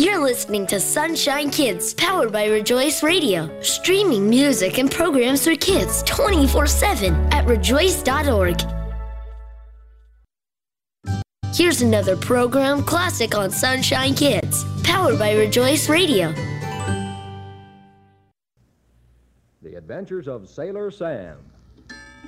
You're listening to Sunshine Kids, powered by Rejoice Radio. Streaming music and programs for kids 24/7 at rejoice.org. Here's another program classic on Sunshine Kids, powered by Rejoice Radio. The Adventures of Sailor Sam.